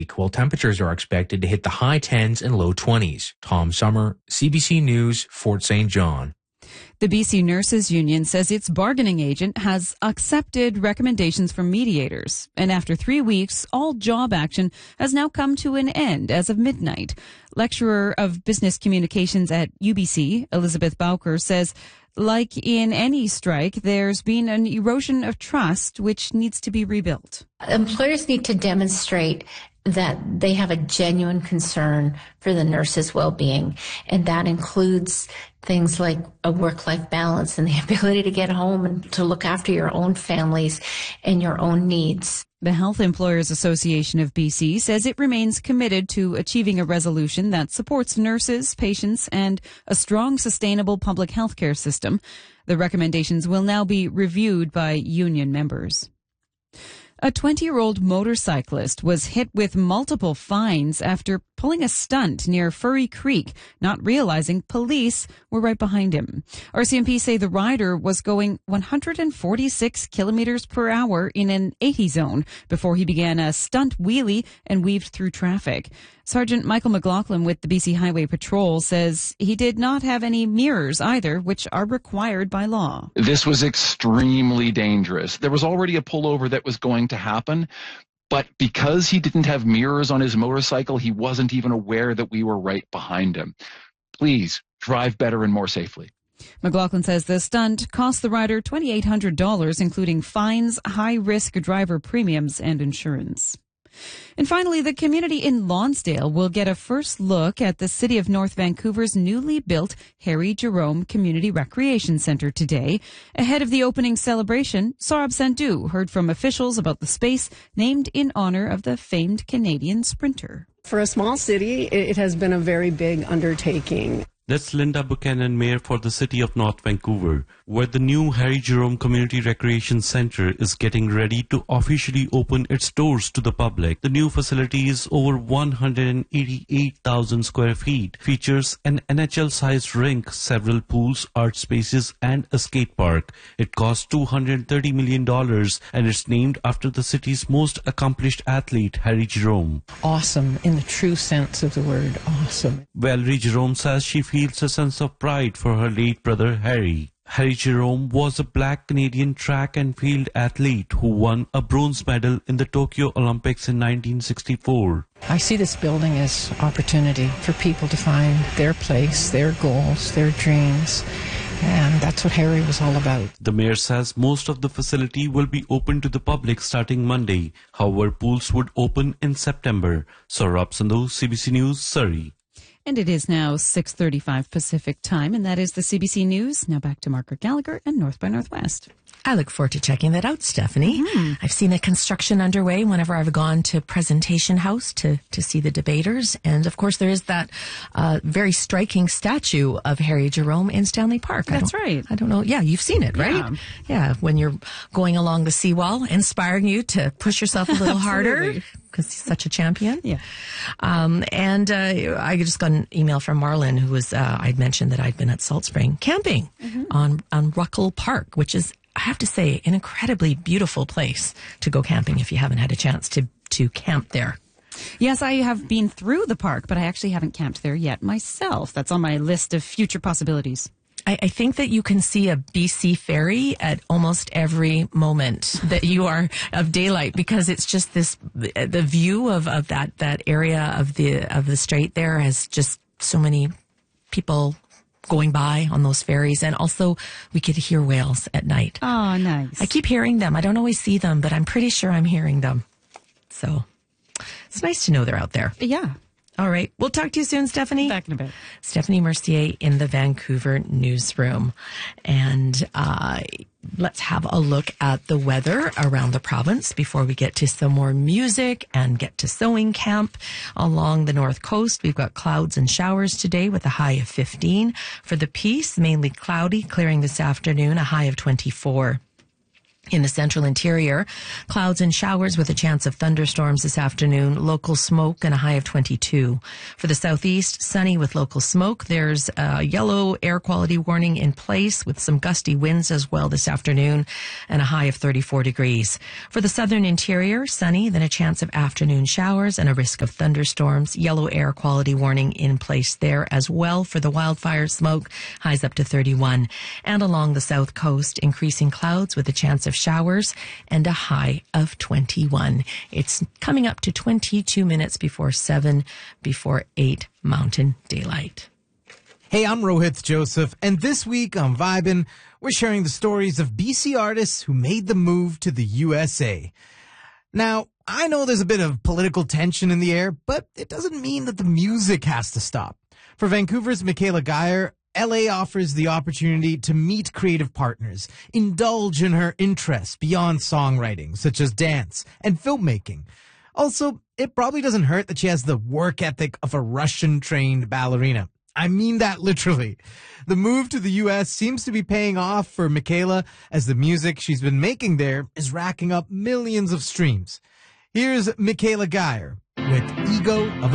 while temperatures are expected to hit the high 10s and low 20s. Tom Summer, CBC News, Fort St. John. The BC Nurses Union says its bargaining agent has accepted recommendations from mediators. And after 3 weeks, all job action has now come to an end as of midnight. Lecturer of Business Communications at UBC, Elizabeth Bowker, says, like in any strike, there's been an erosion of trust which needs to be rebuilt. Employers need to demonstrate that they have a genuine concern for the nurses' well-being, and that includes things like a work-life balance and the ability to get home and to look after your own families and your own needs. The Health Employers Association of BC says it remains committed to achieving a resolution that supports nurses, patients, and a strong, sustainable public health care system. The recommendations will now be reviewed by union members. A 20-year-old motorcyclist was hit with multiple fines after pulling a stunt near Furry Creek, not realizing police were right behind him. RCMP say the rider was going 146 kilometers per hour in an 80 zone before he began a stunt wheelie and weaved through traffic. Sergeant Michael McLaughlin with the BC Highway Patrol says he did not have any mirrors either, which are required by law. This was extremely dangerous. There was already a pullover that was going to happen, but because he didn't have mirrors on his motorcycle, he wasn't even aware that we were right behind him. Please drive better and more safely. McLaughlin says the stunt cost the rider $2,800, including fines, high-risk driver premiums, and insurance. And finally, the community in Lonsdale will get a first look at the City of North Vancouver's newly built Harry Jerome Community Recreation Centre today. Ahead of the opening celebration, Saurabh Sandhu heard from officials about the space named in honour of the famed Canadian sprinter. For a small city, it has been a very big undertaking. That's Linda Buchanan, Mayor for the City of North Vancouver, where the new Harry Jerome Community Recreation Centre is getting ready to officially open its doors to the public. The new facility is over 188,000 square feet, features an NHL-sized rink, several pools, art spaces, and a skate park. It costs $230 million and it's named after the city's most accomplished athlete, Harry Jerome. Awesome, in the true sense of the word, awesome. Valerie Jerome says she feels a sense of pride for her late brother Harry. Harry Jerome was a black Canadian track and field athlete who won a bronze medal in the Tokyo Olympics in 1964. I see this building as opportunity for people to find their place, their goals, their dreams. And that's what Harry was all about. The mayor says most of the facility will be open to the public starting Monday. However, pools would open in September. Saurabh Sandhu, CBC News, Surrey. And it is now 6:35 Pacific time, and that is the CBC News. Now back to Margaret Gallagher and North by Northwest. I look forward to checking that out, Stephanie. I've seen a construction underway whenever I've gone to Presentation House to see the debaters. And, of course, there is that very striking statue of Harry Jerome in Stanley Park. That's right. I don't know. Yeah, you've seen it, right? Yeah, when you're going along the seawall, inspiring you to push yourself a little harder because he's such a champion. Yeah. I just got an email from Marlon who was, I'd mentioned that I'd been at Salt Spring camping on Ruckle Park, which is, I have to say, an incredibly beautiful place to go camping if you haven't had a chance to camp there. Yes, I have been through the park, but I actually haven't camped there yet myself. That's on my list of future possibilities. I think that you can see a BC ferry at almost every moment that you are of daylight, because it's just the view of that area of the strait there has just so many people going by on those ferries. And also we could hear whales at night. Oh, nice. I keep hearing them. I don't always see them, but I'm pretty sure I'm hearing them. So it's nice to know they're out there. Yeah. All right. We'll talk to you soon, Stephanie. Back in a bit. Stephanie Mercier in the Vancouver newsroom. And let's have a look at the weather around the province before we get to some more music and get to sewing camp. Along the north coast, we've got clouds and showers today with a high of 15. For the Peace, mainly cloudy, clearing this afternoon, a high of 24. In the central interior, clouds and showers with a chance of thunderstorms this afternoon, local smoke and a high of 22. For the southeast, sunny with local smoke. There's a yellow air quality warning in place with some gusty winds as well this afternoon and a high of 34 degrees. For the southern interior, sunny, then a chance of afternoon showers and a risk of thunderstorms. Yellow air quality warning in place there as well. For the wildfire smoke, highs up to 31. And along the south coast, increasing clouds with a chance of showers and a high of 21. It's coming up to 22 minutes before 7, before 8 Mountain Daylight. Hey, I'm Rohit Joseph, and this week on Vibin', we're sharing the stories of BC artists who made the move to the USA. Now, I know there's a bit of political tension in the air, but it doesn't mean that the music has to stop. For Vancouver's Michaela Geyer, LA offers the opportunity to meet creative partners, indulge in her interests beyond songwriting, such as dance and filmmaking. Also, it probably doesn't hurt that she has the work ethic of a Russian-trained ballerina. I mean that literally. The move to the U.S. seems to be paying off for Michaela, as the music she's been making there is racking up millions of streams. Here's Michaela Geyer with Ego of